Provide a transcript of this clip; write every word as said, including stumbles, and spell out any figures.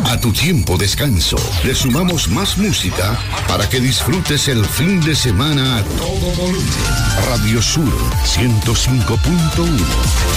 A tu tiempo descanso, le sumamos más música para que disfrutes el fin de semana a todo volumen. Radio Sur ciento cinco punto uno.